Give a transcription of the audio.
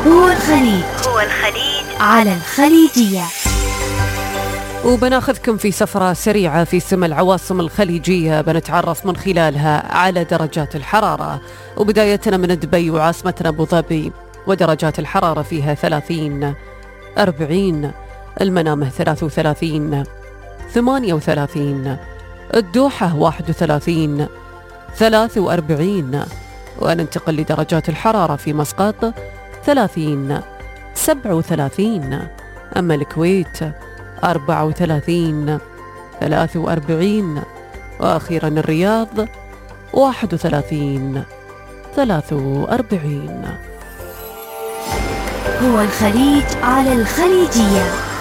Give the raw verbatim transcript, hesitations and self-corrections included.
هو الخليج هو الخليج على الخليجية. وبناخذكم في سفرة سريعة في سماء العواصم الخليجية، بنتعرف من خلالها على درجات الحرارة. وبدايتنا من دبي وعاصمتنا أبو ظبي، ودرجات الحرارة فيها ثلاثين أربعين، المنامة ثلاثة وثلاثين ثمانية وثلاثين، الدوحة واحد وثلاثين ثلاثة وأربعين. وننتقل لدرجات الحرارة في مسقط ثلاثين سبعة وثلاثين، أما الكويت أربعة وثلاثين ثلاثة وأربعين، وأخيرا الرياض واحد وثلاثين ثلاثة وأربعين. هو الخليج على الخليجية.